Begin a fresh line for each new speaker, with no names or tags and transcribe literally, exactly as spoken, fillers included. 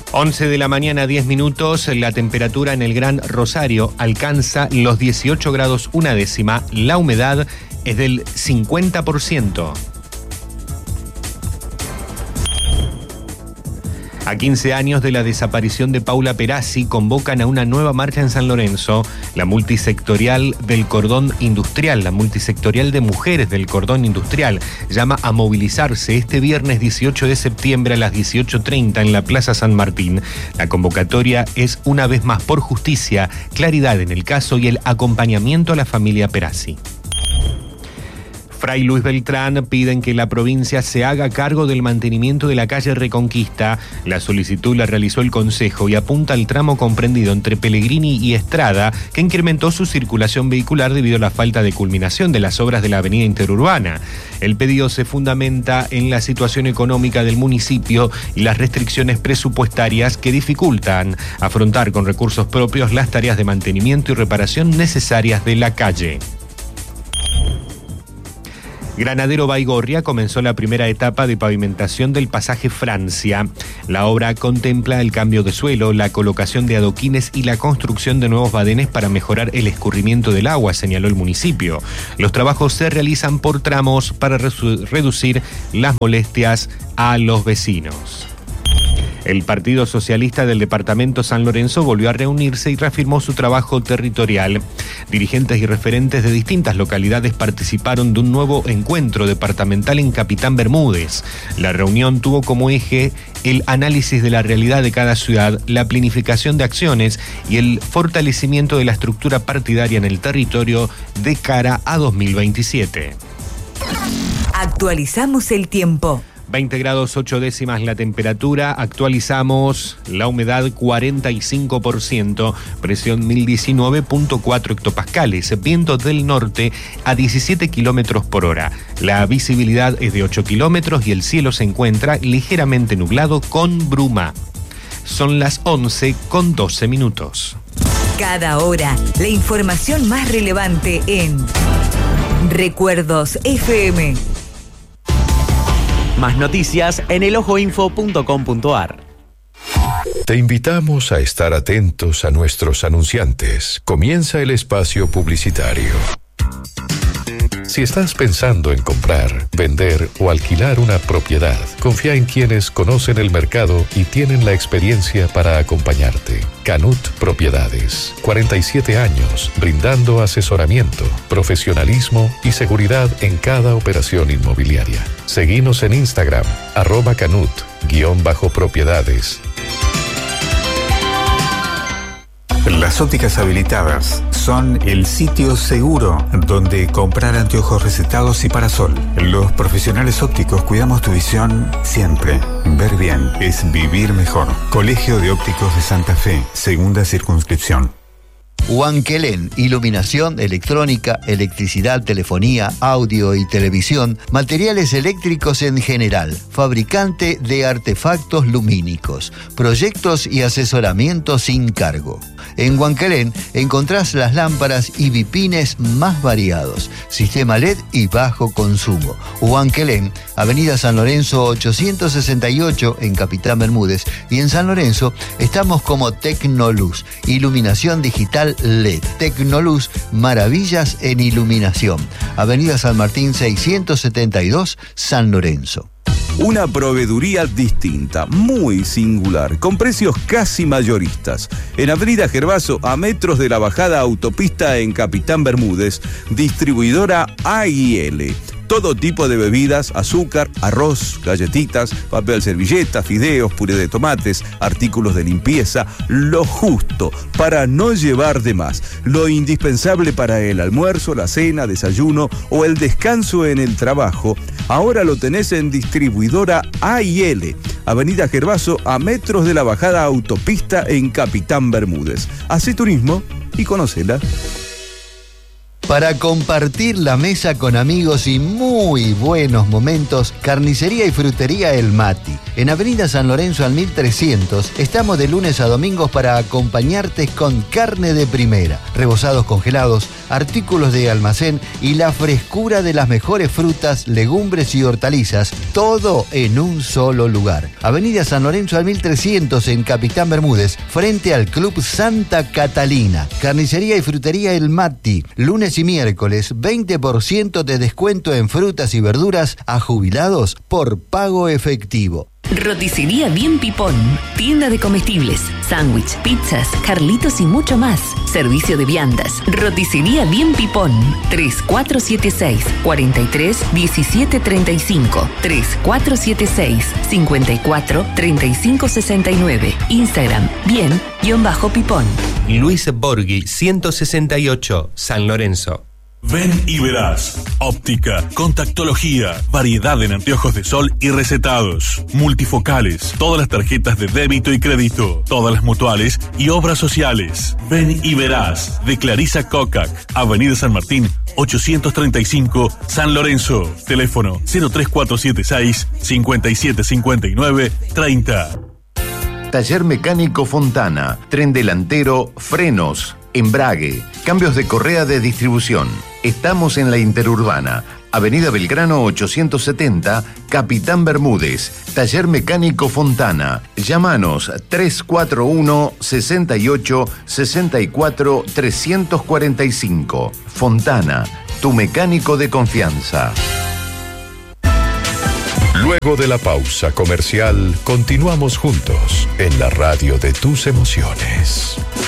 once de la mañana, diez minutos, la temperatura en el Gran Rosario alcanza los dieciocho grados una décima, la humedad es del cincuenta por ciento. A quince años de la desaparición de Paula Perazzi, convocan a una nueva marcha en San Lorenzo, la multisectorial del cordón industrial, la multisectorial de mujeres del cordón industrial, llama a movilizarse este viernes dieciocho de septiembre a las dieciocho treinta en la Plaza San Martín. La convocatoria es una vez más por justicia, claridad en el caso y el acompañamiento a la familia Perazzi. Fray Luis Beltrán piden que la provincia se haga cargo del mantenimiento de la calle Reconquista. La solicitud la realizó el Consejo y apunta al tramo comprendido entre Pellegrini y Estrada, que incrementó su circulación vehicular debido a la falta de culminación de las obras de la avenida interurbana. El pedido se fundamenta en la situación económica del municipio y las restricciones presupuestarias que dificultan afrontar con recursos propios las tareas de mantenimiento y reparación necesarias de la calle. Granadero Baigorria comenzó la primera etapa de pavimentación del pasaje Francia. La obra contempla el cambio de suelo, la colocación de adoquines y la construcción de nuevos badenes para mejorar el escurrimiento del agua, señaló el municipio. Los trabajos se realizan por tramos para resu- reducir las molestias a los vecinos. El Partido Socialista del Departamento San Lorenzo volvió a reunirse y reafirmó su trabajo territorial. Dirigentes y referentes de distintas localidades participaron de un nuevo encuentro departamental en Capitán Bermúdez. La reunión tuvo como eje el análisis de la realidad de cada ciudad, la planificación de acciones y el fortalecimiento de la estructura partidaria en el territorio de cara a dos mil veintisiete.
Actualizamos el tiempo.
veinte grados ocho décimas la temperatura, actualizamos la humedad cuarenta y cinco por ciento, presión mil diecinueve punto cuatro hectopascales, viento del norte a diecisiete kilómetros por hora. La visibilidad es de ocho kilómetros y el cielo se encuentra ligeramente nublado con bruma. Son las once con doce minutos.
Cada hora, la información más relevante en Recuerdos F M.
Más noticias en el ojo info punto com punto a r.
Te invitamos a estar atentos a nuestros anunciantes. Comienza el espacio publicitario. Si estás pensando en comprar, vender o alquilar una propiedad, confía en quienes conocen el mercado y tienen la experiencia para acompañarte. Canut Propiedades. cuarenta y siete años, brindando asesoramiento, profesionalismo y seguridad en cada operación inmobiliaria. Seguinos en Instagram, arroba Canut, guión bajo propiedades.
Las ópticas habilitadas son el sitio seguro donde comprar anteojos recetados y parasol. Los profesionales ópticos cuidamos tu visión siempre. Ver bien es vivir mejor. Colegio de Ópticos de Santa Fe, segunda circunscripción.
Huanquelén, iluminación, electrónica, electricidad, telefonía, audio y televisión, materiales eléctricos en general, fabricante de artefactos lumínicos, proyectos y asesoramiento sin cargo. En Huanquelén encontrás las lámparas y bipines más variados, sistema L E D y bajo consumo. Huanquelén, Avenida San Lorenzo ochocientos sesenta y ocho en Capitán Bermúdez, y en San Lorenzo estamos como Tecnoluz, iluminación digital L E D. Tecnoluz, maravillas en iluminación. Avenida San Martín seiscientos setenta y dos, San Lorenzo.
Una proveeduría distinta, muy singular, con precios casi mayoristas. En Avenida Gervaso, a metros de la bajada autopista en Capitán Bermúdez, distribuidora A I L. Todo tipo de bebidas, azúcar, arroz, galletitas, papel servilleta, fideos, puré de tomates, artículos de limpieza, lo justo para no llevar de más. Lo indispensable para el almuerzo, la cena, desayuno o el descanso en el trabajo. Ahora lo tenés en distribuidora A I L, Avenida Gervaso, a metros de la bajada autopista en Capitán Bermúdez. Hacé turismo y conócela.
Para compartir la mesa con amigos y muy buenos momentos, Carnicería y Frutería El Mati. En Avenida San Lorenzo al mil trescientos, estamos de lunes a domingos para acompañarte con carne de primera, rebozados congelados, artículos de almacén y la frescura de las mejores frutas, legumbres y hortalizas, todo en un solo lugar. Avenida San Lorenzo al mil trescientos en Capitán Bermúdez, frente al Club Santa Catalina. Carnicería y Frutería El Mati, lunes y miércoles, veinte por ciento de descuento en frutas y verduras a jubilados por pago efectivo.
Roticería Bien Pipón, tienda de comestibles, sándwich, pizzas, Carlitos y mucho más. Servicio de viandas. Roticería Bien Pipón, tres cuatro siete seis, cuatro tres, uno siete tres cinco, tres cuatro siete seis, cinco cuatro, tres cinco seis nueve. Instagram, bien-pipón.
Luis Borghi, ciento sesenta y ocho, San Lorenzo.
Ven y verás. Óptica, contactología, variedad en anteojos de sol y recetados, multifocales, todas las tarjetas de débito y crédito, todas las mutuales y obras sociales. Ven y verás. De Clarisa Cocac, Avenida San Martín, ochocientos treinta y cinco, San Lorenzo. Teléfono cero tres cuatro siete seis, cinco siete cinco nueve, treinta.
Taller Mecánico Fontana, tren delantero, frenos, embrague, cambios de correa de distribución. Estamos en la Interurbana, Avenida Belgrano ochocientos setenta, Capitán Bermúdez. Taller Mecánico Fontana. Llámanos tres cuatro uno, seis ocho, seis cuatro, tres cuatro cinco. Fontana, tu mecánico de confianza.
Luego de la pausa comercial, continuamos juntos en la radio de tus emociones.